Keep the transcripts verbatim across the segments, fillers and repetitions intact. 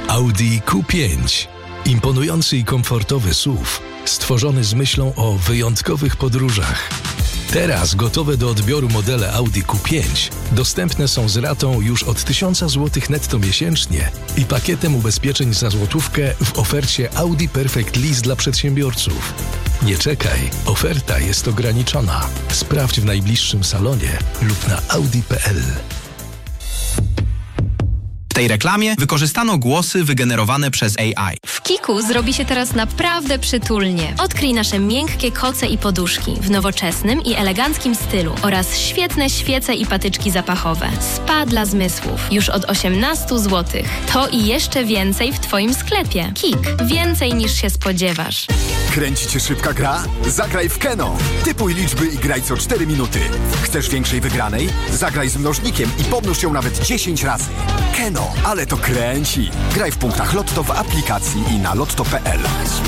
Audi Q pięć. Imponujący i komfortowy S U V, stworzony z myślą o wyjątkowych podróżach. Teraz gotowe do odbioru modele Audi Q pięć dostępne są z ratą już od tysiąc złotych netto miesięcznie i pakietem ubezpieczeń za złotówkę w ofercie Audi Perfect Lease dla przedsiębiorców. Nie czekaj, oferta jest ograniczona. Sprawdź w najbliższym salonie lub na audi kropka p l. W tej reklamie wykorzystano głosy wygenerowane przez A I. W Kiku zrobi się teraz naprawdę przytulnie. Odkryj nasze miękkie koce i poduszki w nowoczesnym i eleganckim stylu oraz świetne świece i patyczki zapachowe. Spa dla zmysłów już od osiemnaście złotych. To i jeszcze więcej w Twoim sklepie. Kik. Więcej niż się spodziewasz. Kręci Cię szybka gra? Zagraj w Keno. Typuj liczby i graj co cztery minuty. Chcesz większej wygranej? Zagraj z mnożnikiem i pomnóż ją nawet dziesięć razy. Keno, ale to kręci. Graj w punktach Lotto w aplikacji i na lotto kropka p l.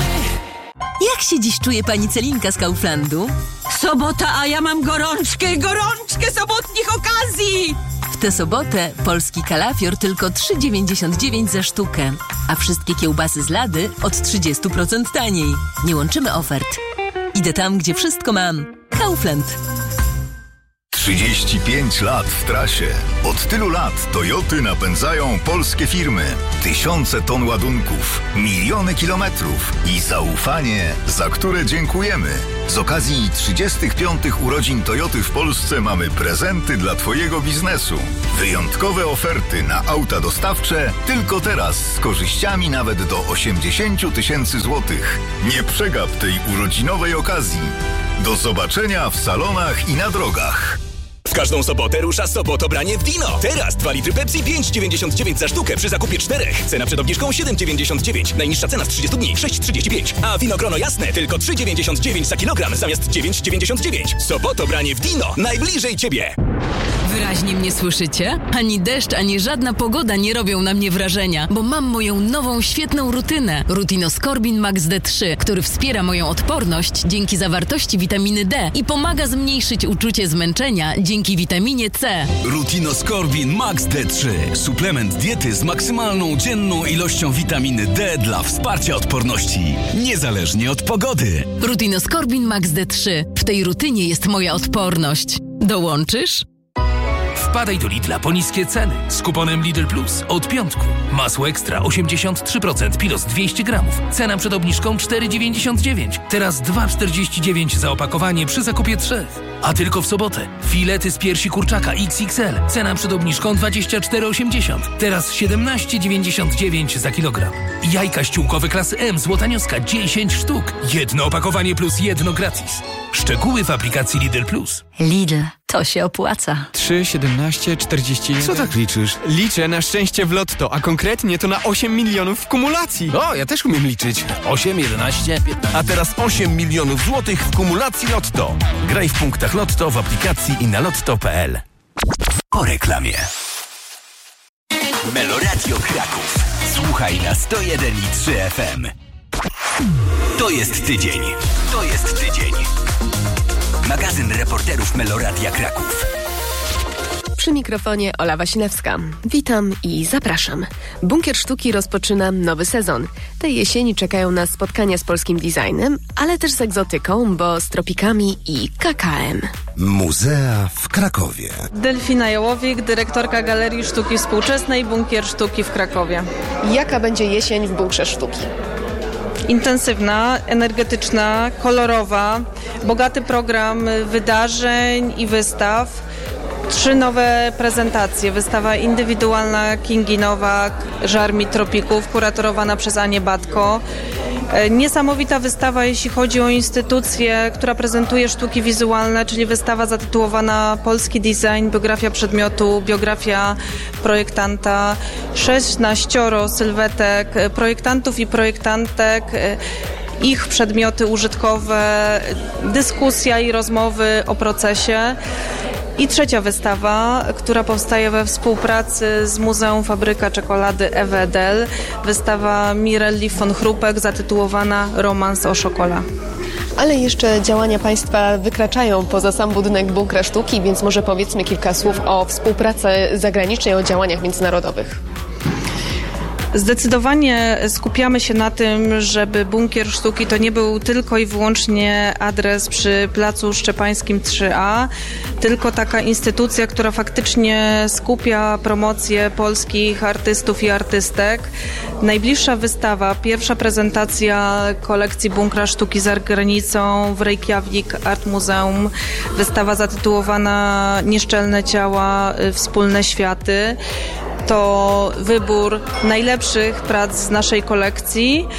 Jak się dziś czuje pani Celinka z Kauflandu? Sobota, a ja mam gorączkę, gorączkę sobotnich okazji! W tę sobotę polski kalafior tylko trzy dziewięćdziesiąt dziewięć za sztukę, a wszystkie kiełbasy z Lady od trzydzieści procent taniej. Nie łączymy ofert. Idę tam, gdzie wszystko mam. Kaufland. trzydzieści pięć lat w trasie. Od tylu lat Toyoty napędzają polskie firmy. Tysiące ton ładunków, miliony kilometrów i zaufanie, za które dziękujemy. Z okazji trzydziestych piątych urodzin Toyoty w Polsce mamy prezenty dla Twojego biznesu. Wyjątkowe oferty na auta dostawcze tylko teraz z korzyściami nawet do osiemdziesiąt tysięcy złotych. Nie przegap tej urodzinowej okazji. Do zobaczenia w salonach i na drogach. W każdą sobotę rusza Sobotobranie w Dino. Teraz dwa litry Pepsi pięć dziewięćdziesiąt dziewięć za sztukę przy zakupie czterech. Cena przed obniżką siedem dziewięćdziesiąt dziewięć. Najniższa cena z trzydziestu dni sześć trzydzieści pięć. A winogrono jasne tylko trzy dziewięćdziesiąt dziewięć za kilogram zamiast dziewięć dziewięćdziesiąt dziewięć. Sobotobranie w Dino. Najbliżej Ciebie. Wyraźnie mnie słyszycie? Ani deszcz, ani żadna pogoda nie robią na mnie wrażenia, bo mam moją nową, świetną rutynę. Rutinoskorbin Max D trzy, który wspiera moją odporność dzięki zawartości witaminy D i pomaga zmniejszyć uczucie zmęczenia dzięki witaminie C. Rutinoskorbin Max D trzy. Suplement diety z maksymalną dzienną ilością witaminy D dla wsparcia odporności, niezależnie od pogody. Rutinoskorbin Max D trzy. W tej rutynie jest moja odporność. Dołączysz? Wpadaj do Lidla po niskie ceny z kuponem Lidl Plus od piątku. Masło ekstra osiemdziesiąt trzy procent, Pilos dwieście gramów. Cena przed obniżką cztery dziewięćdziesiąt dziewięć. Teraz dwa czterdzieści dziewięć za opakowanie przy zakupie trzech. A tylko w sobotę. Filety z piersi kurczaka X X L. Cena przed obniżką dwadzieścia cztery osiemdziesiąt. Teraz siedemnaście dziewięćdziesiąt dziewięć za kilogram. Jajka ściółkowe klasy M złotanioska dziesięć sztuk. Jedno opakowanie plus jedno gratis. Szczegóły w aplikacji Lidl Plus. Lidl. To się opłaca. trzy, siedemnaście, czterdzieści jeden. Co tak liczysz? Liczę na szczęście w lotto, a konkretnie to na osiem milionów w kumulacji. O, ja też umiem liczyć. osiem, jedenaście, piętnaście. A teraz osiem milionów złotych w kumulacji Lotto. Graj w punktach Lotto w aplikacji i na lotto kropka p l. Po reklamie. Meloradio Kraków. Słuchaj na sto jeden i trzy F M. To jest tydzień. To jest tydzień. Magazyn reporterów Meloradia Kraków. Przy mikrofonie Ola Wasilewska. Witam i zapraszam. Bunkier Sztuki rozpoczyna nowy sezon. Tej jesieni czekają nas spotkania z polskim designem, ale też z egzotyką, bo z tropikami i K K M. Muzea w Krakowie. Delfina Jołowik, dyrektorka Galerii Sztuki Współczesnej Bunkier Sztuki w Krakowie. Jaka będzie jesień w Bunkrze Sztuki? Intensywna, energetyczna, kolorowa, bogaty program wydarzeń i wystaw. Trzy nowe prezentacje. Wystawa indywidualna Kingi Nowak, Żar mi tropików, kuratorowana przez Anię Batko. Niesamowita wystawa, jeśli chodzi o instytucję, która prezentuje sztuki wizualne, czyli wystawa zatytułowana Polski Design, biografia przedmiotu, biografia projektanta, szesnaścioro sylwetek projektantów i projektantek, ich przedmioty użytkowe, dyskusja i rozmowy o procesie. I trzecia wystawa, która powstaje we współpracy z Muzeum Fabryka Czekolady Ewedel. Wystawa Mirelli von Chrupek zatytułowana Romans o Szokola. Ale jeszcze działania państwa wykraczają poza sam budynek Bunkra Sztuki, więc może powiedzmy kilka słów o współpracy zagranicznej, o działaniach międzynarodowych. Zdecydowanie skupiamy się na tym, żeby Bunkier Sztuki to nie był tylko i wyłącznie adres przy Placu Szczepańskim trzy A, tylko taka instytucja, która faktycznie skupia promocję polskich artystów i artystek. Najbliższa wystawa, pierwsza prezentacja kolekcji Bunkra Sztuki za granicą w Reykjavik Art Museum. Wystawa zatytułowana Nieszczelne ciała, wspólne światy. To wybór najlepszych prac z naszej kolekcji.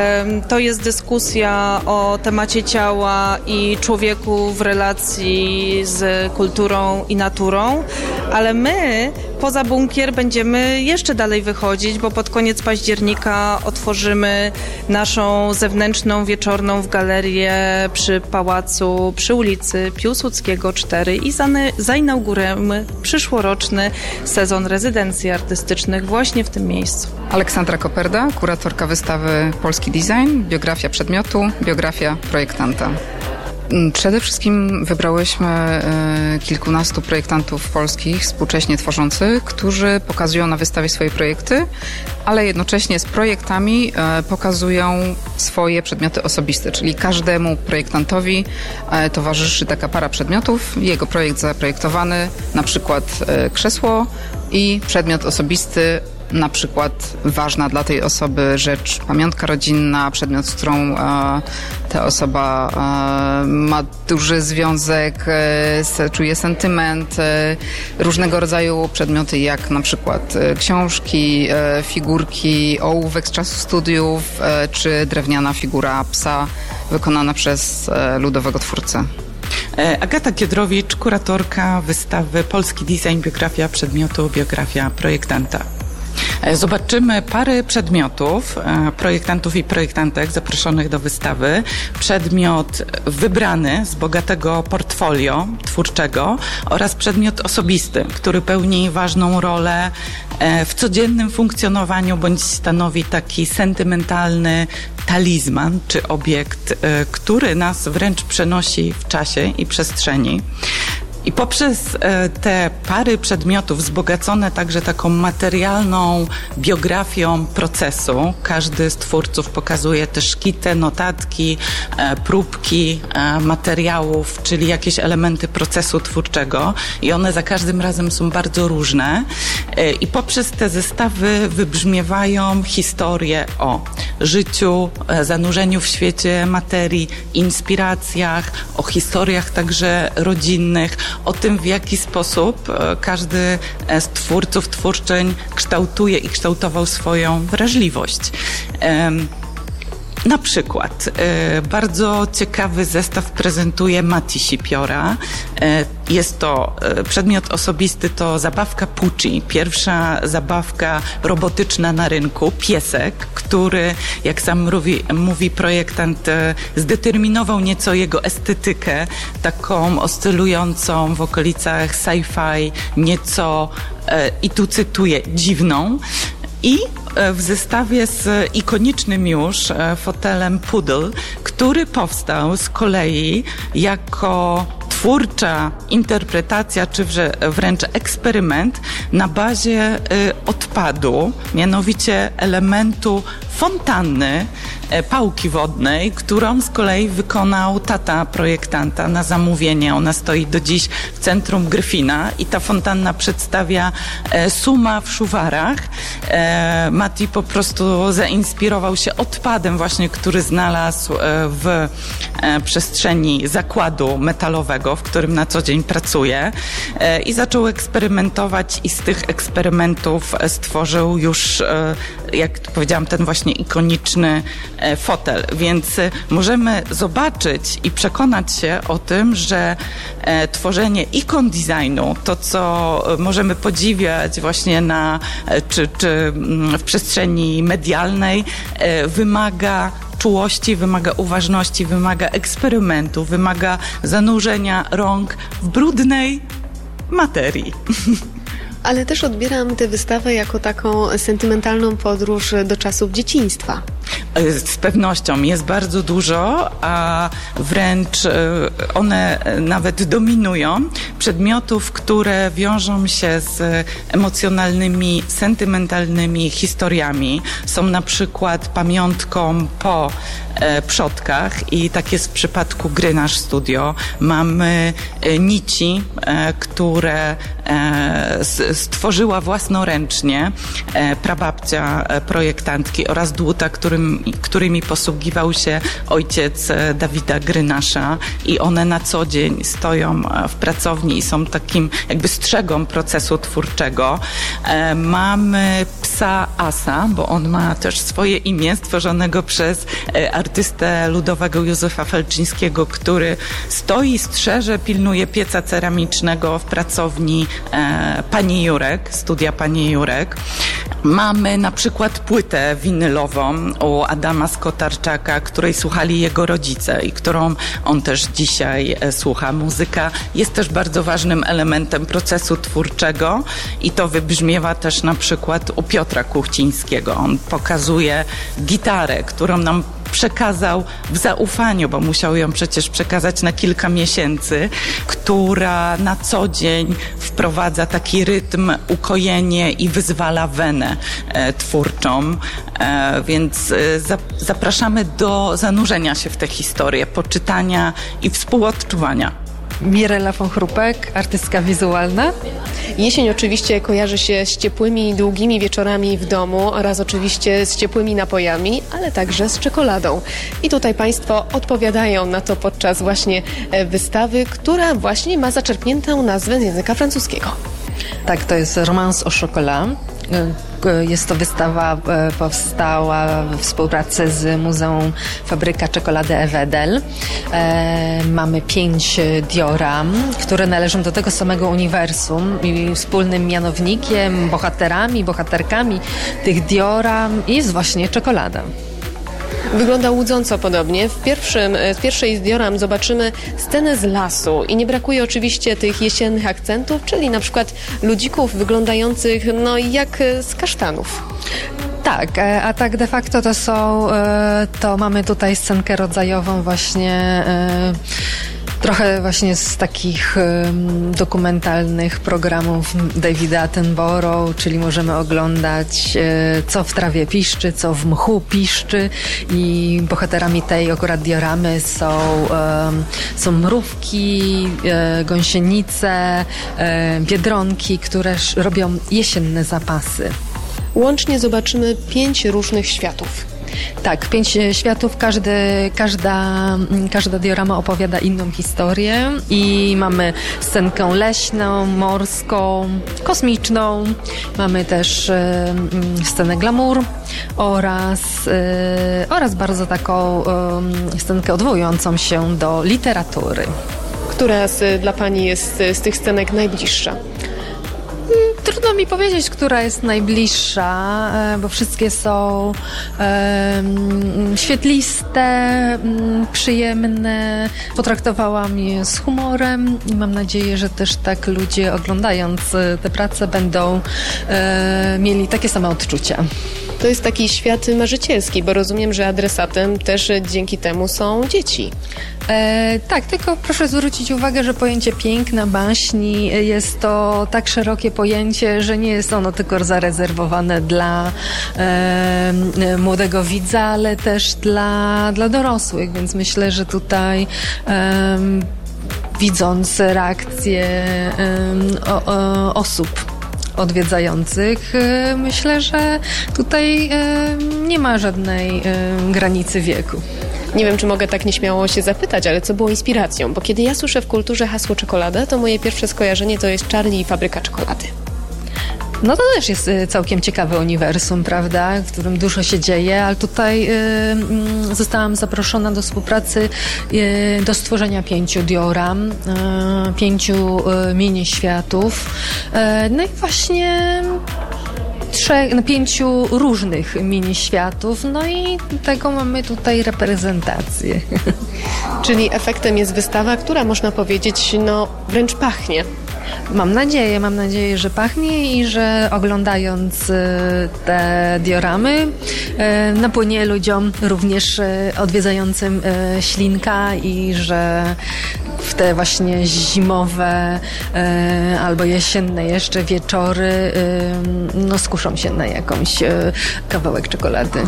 To jest dyskusja o temacie ciała i człowieku w relacji z kulturą i naturą, ale my poza bunkier będziemy jeszcze dalej wychodzić, bo pod koniec października otworzymy naszą zewnętrzną, wieczorną w galerię przy pałacu, przy ulicy Piłsudskiego cztery i zainaugurujemy przyszłoroczny sezon rezydencji artystycznych właśnie w tym miejscu. Aleksandra Koperda, kuratorka wystawy Polski Design, biografia przedmiotu, biografia projektanta. Przede wszystkim wybrałyśmy kilkunastu projektantów polskich, współcześnie tworzących, którzy pokazują na wystawie swoje projekty, ale jednocześnie z projektami pokazują swoje przedmioty osobiste, czyli każdemu projektantowi towarzyszy taka para przedmiotów, jego projekt zaprojektowany, na przykład krzesło i przedmiot osobisty, na przykład ważna dla tej osoby rzecz, pamiątka rodzinna, przedmiot, z którą e, ta osoba e, ma duży związek, e, czuje sentyment, e, różnego rodzaju przedmioty jak na przykład e, książki, e, figurki, ołówek z czasu studiów, e, czy drewniana figura psa wykonana przez e, ludowego twórcę. Agata Kiedrowicz, kuratorka wystawy Polski Design, biografia przedmiotu, biografia projektanta. Zobaczymy pary przedmiotów, projektantów i projektantek zaproszonych do wystawy. Przedmiot wybrany z bogatego portfolio twórczego oraz przedmiot osobisty, który pełni ważną rolę w codziennym funkcjonowaniu bądź stanowi taki sentymentalny talizman czy obiekt, który nas wręcz przenosi w czasie i przestrzeni. I poprzez te pary przedmiotów wzbogacone także taką materialną biografią procesu, każdy z twórców pokazuje też szkicę, notatki, próbki materiałów, czyli jakieś elementy procesu twórczego i one za każdym razem są bardzo różne i poprzez te zestawy wybrzmiewają historie o życiu, zanurzeniu w świecie materii, inspiracjach, o historiach także rodzinnych, o tym, w jaki sposób każdy z twórców, twórczyń kształtuje i kształtował swoją wrażliwość. Na przykład e, bardzo ciekawy zestaw prezentuje Mati Sipiora. E, jest to e, przedmiot osobisty, to zabawka Pucci, pierwsza zabawka robotyczna na rynku, piesek, który, jak sam mówi, mówi projektant, e, zdeterminował nieco jego estetykę, taką oscylującą w okolicach sci-fi, nieco, e, i tu cytuję, dziwną. I w zestawie z ikonicznym już fotelem Poodle, który powstał z kolei jako twórcza interpretacja, czy wręcz eksperyment na bazie odpadu, mianowicie elementu fontanny, pałki wodnej, którą z kolei wykonał tata projektanta na zamówienie. Ona stoi do dziś w centrum Gryfina i ta fontanna przedstawia Suma w Szuwarach. Mati po prostu zainspirował się odpadem właśnie, który znalazł w przestrzeni zakładu metalowego, w którym na co dzień pracuje i zaczął eksperymentować i z tych eksperymentów stworzył już, jak powiedziałam, ten właśnie ikoniczny fotel, więc możemy zobaczyć i przekonać się o tym, że tworzenie ikon designu, to co możemy podziwiać właśnie na, czy, czy w przestrzeni medialnej, wymaga czułości, wymaga uważności, wymaga eksperymentu, wymaga zanurzenia rąk w brudnej materii. Ale też odbieram tę wystawę jako taką sentymentalną podróż do czasów dzieciństwa. Z pewnością jest bardzo dużo, a wręcz one nawet dominują przedmiotów, które wiążą się z emocjonalnymi, sentymentalnymi historiami. Są na przykład pamiątką po przodkach i tak jest w przypadku gry Nasz Studio. Mamy nici, które stworzyła własnoręcznie prababcia projektantki oraz dłuta, którym, którymi posługiwał się ojciec Dawida Grynasza i one na co dzień stoją w pracowni i są takim jakby strzegą procesu twórczego. Mamy psa Asa, bo on ma też swoje imię stworzonego przez artystę ludowego Józefa Felczyńskiego, który stoi, strzeże, pilnuje pieca ceramicznego w pracowni e, Pani Jurek, studia Pani Jurek. Mamy na przykład płytę winylową u Adama Skotarczaka, której słuchali jego rodzice i którą on też dzisiaj e, słucha. Muzyka jest też bardzo ważnym elementem procesu twórczego i to wybrzmiewa też na przykład u Piotra Kuchcińskiego. On pokazuje gitarę, którą nam przekazał w zaufaniu, bo musiał ją przecież przekazać na kilka miesięcy, która na co dzień wprowadza taki rytm, ukojenie i wyzwala wenę e, twórczą. E, więc e, za, zapraszamy do zanurzenia się w tę historię, poczytania i współodczuwania. Mirela von Chrupek, artystka wizualna. Jesień oczywiście kojarzy się z ciepłymi, długimi wieczorami w domu oraz oczywiście z ciepłymi napojami, ale także z czekoladą. I tutaj Państwo odpowiadają na to podczas właśnie wystawy, która właśnie ma zaczerpniętą nazwę z języka francuskiego. Tak, to jest Romance au chocolat. Jest to wystawa, powstała we współpracy z Muzeum Fabryka Czekolady Ewedel. E, mamy pięć dioram, które należą do tego samego uniwersum i wspólnym mianownikiem, bohaterami, bohaterkami tych dioram jest właśnie czekolada. Wygląda łudząco podobnie. W, pierwszym, w pierwszej z dioram zobaczymy scenę z lasu i nie brakuje oczywiście tych jesiennych akcentów, czyli na przykład ludzików wyglądających no jak z kasztanów. Tak, a tak de facto to są, to mamy tutaj scenkę rodzajową właśnie trochę właśnie z takich um, dokumentalnych programów Davida Attenborough, czyli możemy oglądać e, co w trawie piszczy, co w mchu piszczy i bohaterami tej akurat dioramy są, e, są mrówki, e, gąsienice, e, biedronki, które robią jesienne zapasy. Łącznie zobaczymy pięć różnych światów. Tak, pięć światów, każdy, każda, każda diorama opowiada inną historię i mamy scenkę leśną, morską, kosmiczną, mamy też e, scenę glamour oraz, e, oraz bardzo taką e, scenkę odwołującą się do literatury. Która z, dla Pani jest z tych scenek najbliższa? Trudno mi powiedzieć, która jest najbliższa, bo wszystkie są um, świetliste, um, przyjemne. Potraktowałam je z humorem i mam nadzieję, że też tak ludzie oglądając te prace będą um, mieli takie same odczucia. To jest taki świat marzycielski, bo rozumiem, że adresatem też dzięki temu są dzieci. E, tak, tylko proszę zwrócić uwagę, że pojęcie piękna, baśni jest to tak szerokie pojęcie, że nie jest ono tylko zarezerwowane dla e, młodego widza, ale też dla, dla dorosłych, więc myślę, że tutaj e, widząc reakcje e, o, o, osób odwiedzających, myślę, że tutaj nie ma żadnej granicy wieku. Nie wiem, czy mogę tak nieśmiało się zapytać, ale co było inspiracją? Bo kiedy ja słyszę w kulturze hasło czekolada, to moje pierwsze skojarzenie to jest Charlie i fabryka czekolady. No to też jest całkiem ciekawe uniwersum, prawda, w którym dużo się dzieje, ale tutaj y, zostałam zaproszona do współpracy, y, do stworzenia pięciu dioram, y, pięciu y, mini światów, y, no i właśnie trzech, no, pięciu różnych mini światów, no i tego mamy tutaj reprezentację. Czyli efektem jest wystawa, która można powiedzieć, no wręcz pachnie. Mam nadzieję, mam nadzieję, że pachnie i że oglądając te dioramy napłynie ludziom, również odwiedzającym ślinka i że w te właśnie zimowe albo jesienne jeszcze wieczory no skuszą się na jakąś kawałek czekolady.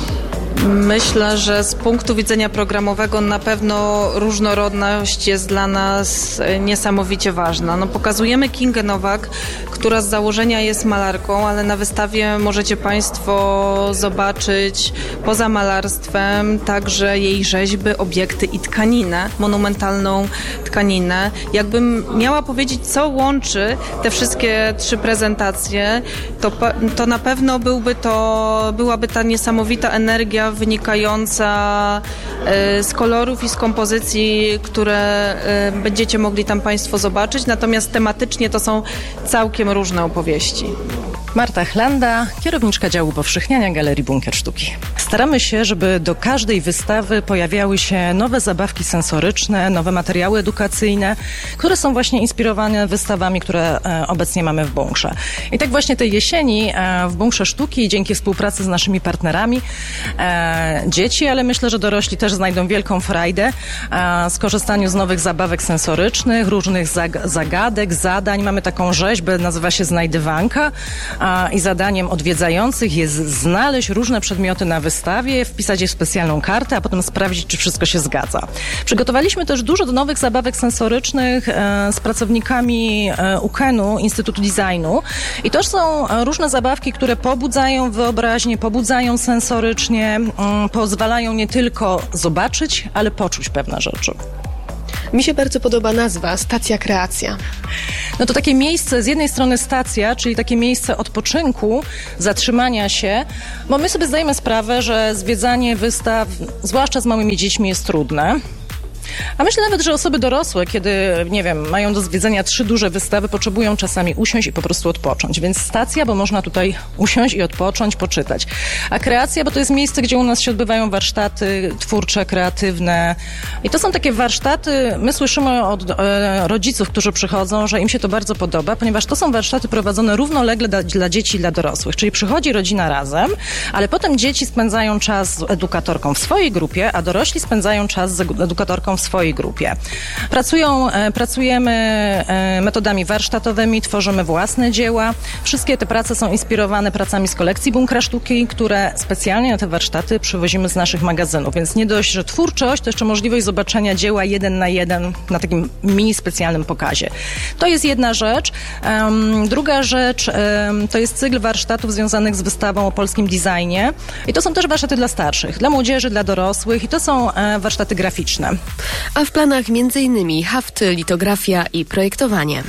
Myślę, że z punktu widzenia programowego na pewno różnorodność jest dla nas niesamowicie ważna. No, pokazujemy Kingę Nowak, która z założenia jest malarką, ale na wystawie możecie Państwo zobaczyć poza malarstwem także jej rzeźby, obiekty i tkaninę, monumentalną tkaninę. Jakbym miała powiedzieć, co łączy te wszystkie trzy prezentacje, to, to na pewno byłby to, byłaby ta niesamowita energia wynikająca z kolorów i z kompozycji, które będziecie mogli tam Państwo zobaczyć, natomiast tematycznie to są całkiem różne opowieści. Marta Chlanda, kierowniczka działu powszechniania Galerii Bunkier Sztuki. Staramy się, żeby do każdej wystawy pojawiały się nowe zabawki sensoryczne, nowe materiały edukacyjne, które są właśnie inspirowane wystawami, które obecnie mamy w bunkrze. I tak właśnie tej jesieni w Bunkrze Sztuki, dzięki współpracy z naszymi partnerami, dzieci, ale myślę, że dorośli też znajdą wielką frajdę z korzystaniu z nowych zabawek sensorycznych, różnych zag- zagadek, zadań. Mamy taką rzeźbę, nazywa się Znajdywanka, i zadaniem odwiedzających jest znaleźć różne przedmioty na wystawie, wpisać je w specjalną kartę, a potem sprawdzić, czy wszystko się zgadza. Przygotowaliśmy też dużo nowych zabawek sensorycznych e, z pracownikami e, U K E N-u, Instytutu Designu. I to są różne zabawki, które pobudzają wyobraźnię, pobudzają sensorycznie, m, pozwalają nie tylko zobaczyć, ale poczuć pewne rzeczy. Mi się bardzo podoba nazwa Stacja Kreacja. No to takie miejsce, z jednej strony stacja, czyli takie miejsce odpoczynku, zatrzymania się, bo my sobie zdajemy sprawę, że zwiedzanie wystaw, zwłaszcza z małymi dziećmi, jest trudne. A myślę nawet, że osoby dorosłe, kiedy, nie wiem, mają do zwiedzenia trzy duże wystawy, potrzebują czasami usiąść i po prostu odpocząć. Więc stacja, bo można tutaj usiąść i odpocząć, poczytać. A kreacja, bo to jest miejsce, gdzie u nas się odbywają warsztaty twórcze, kreatywne. I to są takie warsztaty, my słyszymy od e, rodziców, którzy przychodzą, że im się to bardzo podoba, ponieważ to są warsztaty prowadzone równolegle dla, dla dzieci i dla dorosłych. Czyli przychodzi rodzina razem, ale potem dzieci spędzają czas z edukatorką w swojej grupie, a dorośli spędzają czas z edukatorką w swojej grupie. Pracują, e, pracujemy e, metodami warsztatowymi, tworzymy własne dzieła. Wszystkie te prace są inspirowane pracami z kolekcji Bunkra Sztuki, które specjalnie na te warsztaty przywozimy z naszych magazynów. Więc nie dość, że twórczość, to jeszcze możliwość zobaczenia dzieła jeden na jeden na takim mini specjalnym pokazie. To jest jedna rzecz. Um, druga rzecz um, to jest cykl warsztatów związanych z wystawą o polskim designie. I to są też warsztaty dla starszych, dla młodzieży, dla dorosłych i to są e, warsztaty graficzne. A w planach między innymi haft, litografia i projektowanie.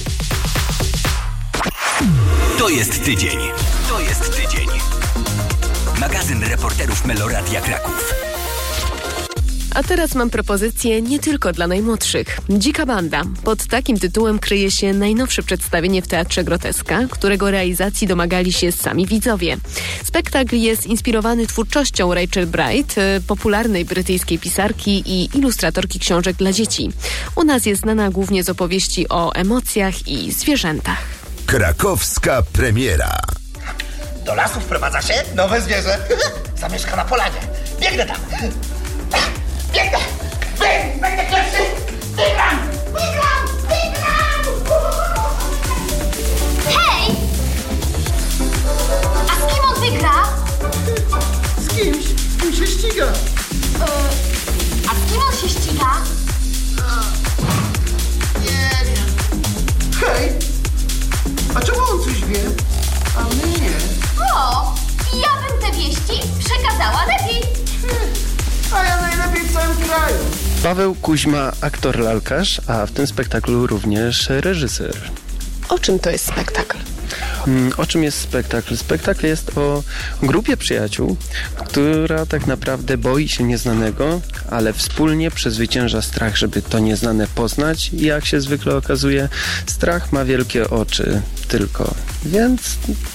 To jest tydzień. To jest tydzień. Magazyn reporterów Meloradia Kraków. A teraz mam propozycję nie tylko dla najmłodszych. Dzika Banda. Pod takim tytułem kryje się najnowsze przedstawienie w Teatrze Groteska, którego realizacji domagali się sami widzowie. Spektakl jest inspirowany twórczością Rachel Bright, popularnej brytyjskiej pisarki i ilustratorki książek dla dzieci. U nas jest znana głównie z opowieści o emocjach i zwierzętach. Krakowska premiera. Do lasu wprowadza się nowe zwierzę. Zamieszka na polanie. Biegnę tam. Biegnę! Wy! Będę pierwszy! Wygram! Wygram! Wygram! Hej! A z kim on wygra? Z kimś, z kim się ściga. Yy, a z kim on się ściga? Nie wiem. Hej! A czemu on coś wie, a my nie? O! Ja bym te wieści przekazała lepiej. A ja najlepiej w całym kraju. Paweł Kuźma, aktor lalkarz, a w tym spektaklu również reżyser. O czym to jest spektakl? O czym jest spektakl? Spektakl jest o grupie przyjaciół, która tak naprawdę boi się nieznanego, ale wspólnie przezwycięża strach, żeby to nieznane poznać i jak się zwykle okazuje, strach ma wielkie oczy tylko. Więc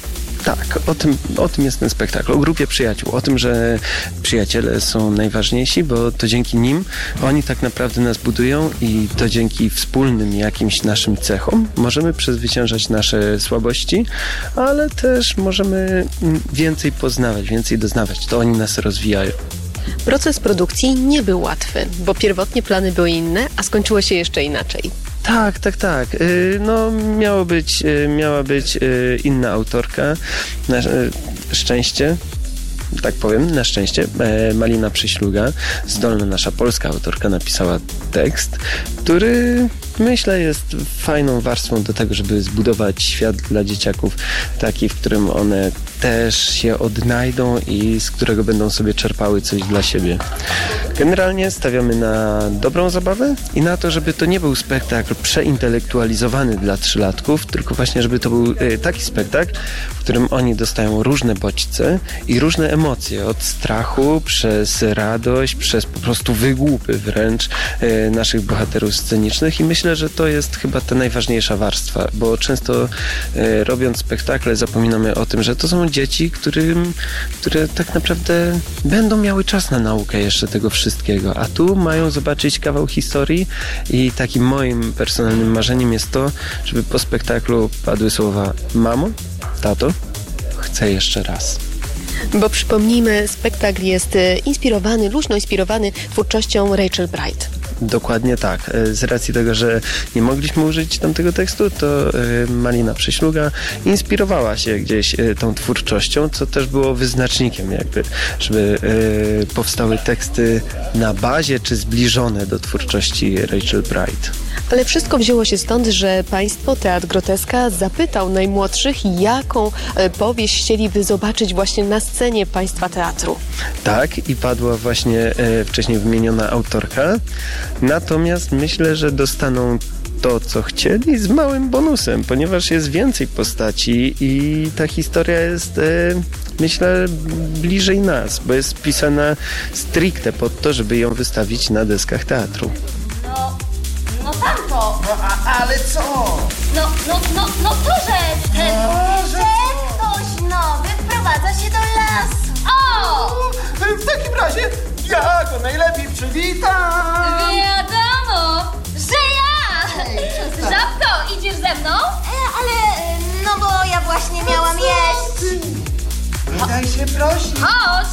Tak, o tym, o tym jest ten spektakl, o grupie przyjaciół, o tym, że przyjaciele są najważniejsi, bo to dzięki nim oni tak naprawdę nas budują i to dzięki wspólnym jakimś naszym cechom możemy przezwyciężać nasze słabości, ale też możemy więcej poznawać, więcej doznawać. To oni nas rozwijają. Proces produkcji nie był łatwy, bo pierwotnie plany były inne, a skończyło się jeszcze inaczej. Tak, tak, tak. No, miało być, miała być inna autorka. Na szczęście, tak powiem, na szczęście, Malina Przyśluga, zdolna nasza polska autorka, napisała tekst, który myślę jest fajną warstwą do tego, żeby zbudować świat dla dzieciaków taki, w którym one też się odnajdą i z którego będą sobie czerpały coś dla siebie. Generalnie stawiamy na dobrą zabawę i na to, żeby to nie był spektakl przeintelektualizowany dla trzylatków, tylko właśnie, żeby to był taki spektakl, w którym oni dostają różne bodźce i różne emocje, od strachu, przez radość, przez po prostu wygłupy wręcz naszych bohaterów scenicznych i myślę, że to jest chyba ta najważniejsza warstwa, bo często robiąc spektakle zapominamy o tym, że to są dzieci, którym, które tak naprawdę będą miały czas na naukę jeszcze tego wszystkiego, a tu mają zobaczyć kawał historii i takim moim personalnym marzeniem jest to, żeby po spektaklu padły słowa: mamo, tato, chcę jeszcze raz. Bo przypomnijmy, spektakl jest inspirowany, luźno inspirowany twórczością Rachel Bright. Dokładnie tak. Z racji tego, że nie mogliśmy użyć tamtego tekstu, to Malina Przyśluga inspirowała się gdzieś tą twórczością, co też było wyznacznikiem jakby, żeby powstały teksty na bazie czy zbliżone do twórczości Rachel Bright. Ale wszystko wzięło się stąd, że państwo, Teatr Groteska, zapytał najmłodszych, jaką powieść chcieliby zobaczyć właśnie na scenie państwa teatru. Tak, i padła właśnie e, wcześniej wymieniona autorka. Natomiast myślę, że dostaną to, co chcieli, z małym bonusem, ponieważ jest więcej postaci i ta historia jest, e, myślę, bliżej nas, bo jest pisana stricte pod to, żeby ją wystawić na deskach teatru. No, no tamto. No, a, ale co? No, no, no, no to, że ten, No, że że ktoś nowy wprowadza się do lasu. O! W takim razie ja go najlepiej przywitam. Wiadomo, że ja! Żabko, idziesz ze mną? E, ale, no bo ja właśnie miałam jeść. Nie daj się prosić. Chodź!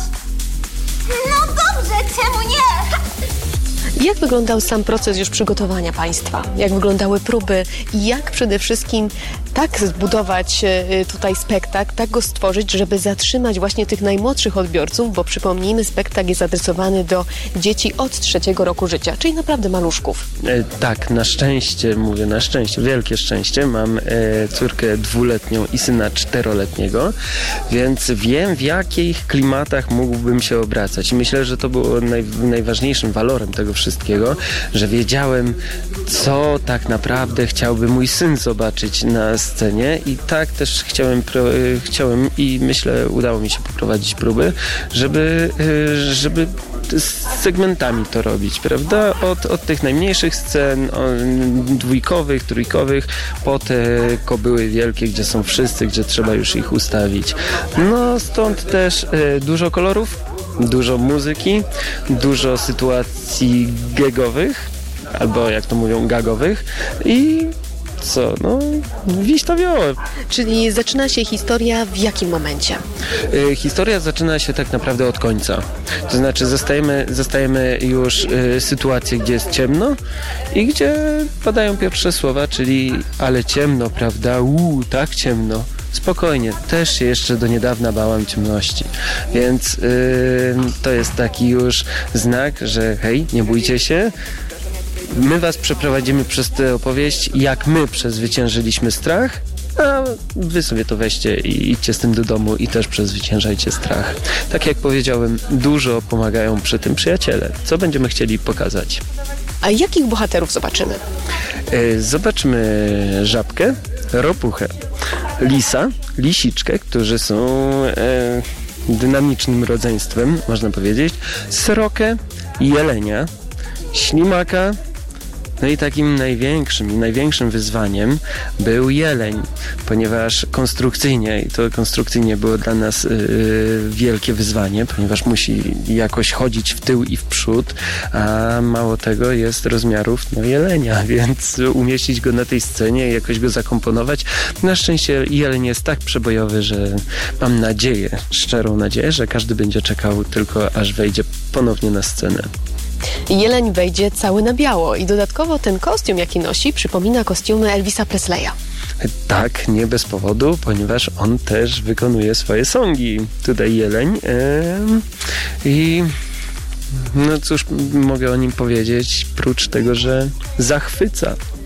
No dobrze, czemu nie? Jak wyglądał sam proces już przygotowania państwa? Jak wyglądały próby i jak przede wszystkim tak zbudować tutaj spektakl, tak go stworzyć, żeby zatrzymać właśnie tych najmłodszych odbiorców, bo przypomnijmy, spektakl jest adresowany do dzieci od trzeciego roku życia, czyli naprawdę maluszków. E, tak, na szczęście, mówię na szczęście, wielkie szczęście, mam e, córkę dwuletnią i syna czteroletniego, więc wiem, w jakich klimatach mógłbym się obracać. I myślę, że to było naj, najważniejszym walorem tego wszystkiego, że wiedziałem, co tak naprawdę chciałby mój syn zobaczyć na scenie i tak też chciałem, pro, chciałem i myślę, udało mi się poprowadzić próby, żeby, żeby z segmentami to robić, prawda? Od, od tych najmniejszych scen, dwójkowych, trójkowych, po te kobyły wielkie, gdzie są wszyscy, gdzie trzeba już ich ustawić. No stąd też dużo kolorów, dużo muzyki, dużo sytuacji gagowych, albo jak to mówią, gagowych i co, no, wiśta wioła. Czyli zaczyna się historia w jakim momencie? Y, historia zaczyna się tak naprawdę od końca. To znaczy zostajemy, zostajemy już y, sytuację, gdzie jest ciemno i gdzie padają pierwsze słowa, czyli ale ciemno, prawda? Uuu, tak ciemno. Spokojnie, też się jeszcze do niedawna bałam ciemności, więc yy, to jest taki już znak, że hej, nie bójcie się, my was przeprowadzimy przez tę opowieść, jak my przezwyciężyliśmy strach, a wy sobie to weźcie i idźcie z tym do domu i też przezwyciężajcie strach. Tak jak powiedziałem, dużo pomagają przy tym przyjaciele. Co będziemy chcieli pokazać? A jakich bohaterów zobaczymy? Yy, zobaczmy żabkę, ropuchę, lisa, lisiczkę, którzy są e, dynamicznym rodzeństwem, można powiedzieć, srokę, jelenia, ślimaka, No i takim największym i największym wyzwaniem był jeleń, ponieważ konstrukcyjnie, i to konstrukcyjnie było dla nas yy, wielkie wyzwanie, ponieważ musi jakoś chodzić w tył i w przód, a mało tego jest rozmiarów no, jelenia, więc umieścić go na tej scenie i jakoś go zakomponować. Na szczęście jeleń jest tak przebojowy, że mam nadzieję, szczerą nadzieję, że każdy będzie czekał tylko aż wejdzie ponownie na scenę. Jeleń wejdzie cały na biało i dodatkowo ten kostium, jaki nosi, przypomina kostiumy Elvisa Presleya. Tak, nie bez powodu, ponieważ on też wykonuje swoje songi. Tutaj jeleń yy, i no cóż mogę o nim powiedzieć, prócz tego, że zachwyca.